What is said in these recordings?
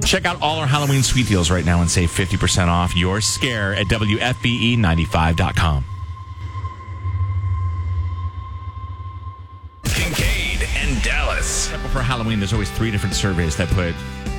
Check out all our Halloween sweet deals right now and save 50% off your scare at WFBE95.com. Kincaid and Dallas. For Halloween, there's always 3 different surveys that put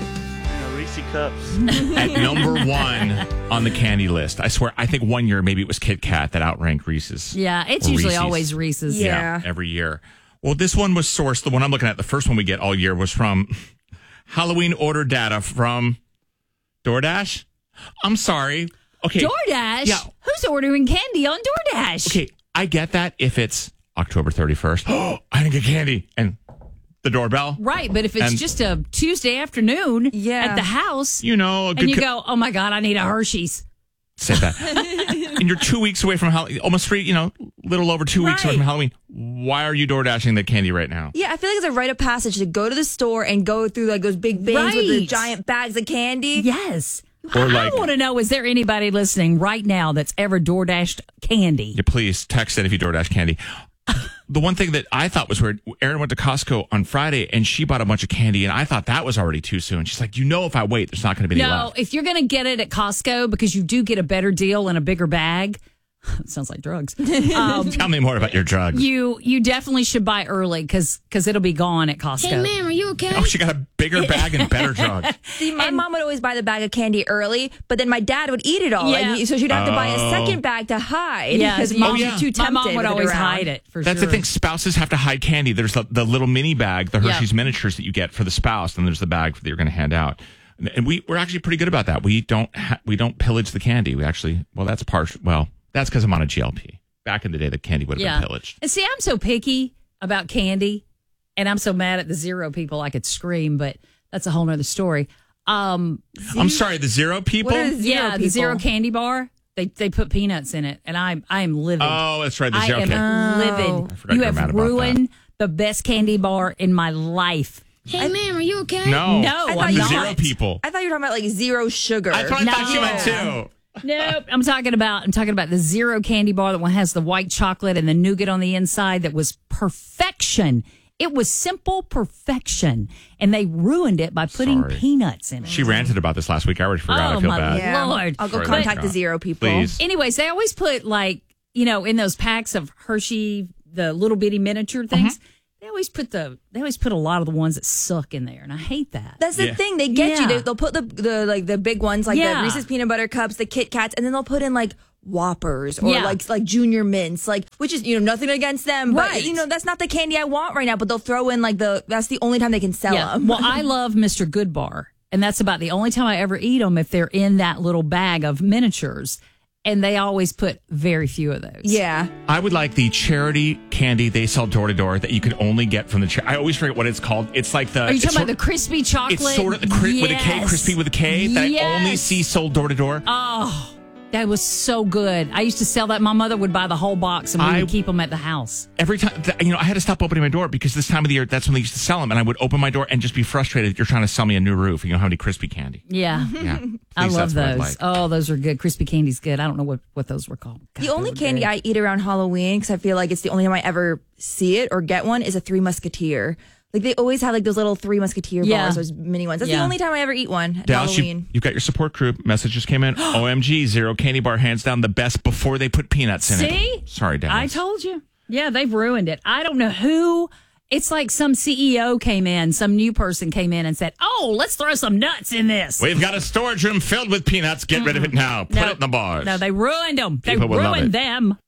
Reese Cups. at number 1 on the candy list. I swear, I think one year maybe it was Kit Kat that outranked Reese's. Yeah, it's Or usually Reese's. always Reese's. Yeah. Every year. Well, this one was sourced. The one I'm looking at, the first one we get all year, was from Halloween order data from DoorDash. I'm sorry. Okay. DoorDash? Yeah. Who's ordering candy on DoorDash? Okay, I get that if it's October 31st. Oh, I didn't get candy. And the doorbell. Right, but if it's And- just a Tuesday afternoon Yeah. at the house, You know, a and good you go, oh my God, I need a Hershey's. say that. And you're 2 weeks away from Halloween, almost 3, little over 2 weeks away from Right. Halloween. Why are you door dashing the candy right now? Yeah, I feel like it's a rite of passage to go to the store and go through like those big bins with the Right. giant bags of candy. Yes. Or I like- want to know, is there anybody listening right now that's ever DoorDashed candy? Yeah, please text it if you DoorDash candy. The one thing that I thought was weird, Erin went to Costco on Friday and she bought a bunch of candy, and I thought that was already too soon. She's like, if I wait, there's not going to be any No, left. if you're going to get it at Costco, because you do get a better deal and a bigger bag, it sounds like drugs. Tell me more about your drugs. You definitely should buy early because it'll be gone at Costco. Hey, ma'am, are you okay? Oh, she got a bigger bag and better drugs. See, my mom would always buy the bag of candy early, but then my dad would eat it all. Yeah. And so she'd have to buy a Oh. second bag to hide. Yeah, because mom- mom yeah. was too tempted. My mom would with it always around. hide it for That's sure. the thing. Spouses have to hide candy. There's the little mini bag, the Hershey's miniatures that you get for the spouse, and there's the bag that you're going to hand out. And we're actually pretty good about that. We don't pillage the candy. We actually, that's partial. Well, that's because I'm on a GLP. Back in the day, the candy would have been pillaged. And see, I'm so picky about candy, and I'm so mad at the zero people I could scream, but that's a whole nother story. I'm sorry, the zero people? What are the zero The people? zero candy bar. They put peanuts in it, and I am livid. Oh, that's right. The I zero am candy. livid. I forgot You you were mad have about ruined the best candy bar in my life. Hey, ma'am, are you okay? No. No, I thought I'm you The not. zero people. I thought you were talking about like zero sugar. That's what I thought you meant No. too. Nope. I'm talking about the zero candy bar that one has the white chocolate and the nougat on the inside. That was perfection. It was simple perfection, and they ruined it by putting Sorry. peanuts in it. She ranted about this last week. I already forgot. Oh, I feel my bad. Yeah. Lord. I'll go Sorry, contact Scott. the zero people. Please. Anyways, they always put in those packs of Hershey, the little bitty miniature things. They always put a lot of the ones that suck in there, and I hate that. That's the Yeah. thing. They get Yeah. you. They'll put the big ones like Yeah. the Reese's peanut butter cups, the Kit Kats, and then they'll put in like Whoppers or Yeah. like Junior Mints, which is nothing against them, but Right. that's not the candy I want right now. But they'll throw in that's the only time they can sell them. Well, I love Mr. Goodbar, and that's about the only time I ever eat them if they're in that little bag of miniatures, and they always put very few of those. Yeah. I would like the charity candy they sell door to door that you could only get from the I always forget what it's called. It's like the. Are you it's talking about sort- the crispy chocolate? It's sort of with a K, Yes. crispy with a K, that I only Yes. see sold door to door. Oh, that was so good. I used to sell that. My mother would buy the whole box, and we would keep them at the house. Every time, I had to stop opening my door because this time of the year, that's when they used to sell them. And I would open my door and just be frustrated that you're trying to sell me a new roof. You don't have any crispy candy. Yeah. Yeah. I Please, love that's what I'd those. like. Oh, those are good. Crispy candy's good. I don't know what those were called. God, The only they were candy good. I eat around Halloween, because I feel like it's the only time I ever see it or get one, is a Three Musketeer. Like they always have like those little Three Musketeer Yeah. bars, those mini ones. That's Yeah. the only time I ever eat one at Dallas, Halloween. you've got your support group. Message just came in. OMG, zero candy bar, hands down the best before they put peanuts in See? it. Sorry, Dallas. I told you. Yeah, they've ruined it. I don't know who. It's like some CEO came in, some new person came in and said, "Oh, let's throw some nuts in this." We've got a storage room filled with peanuts. Get rid of it now. Put it in the bars. No, they ruined them. They People will love ruined it. them.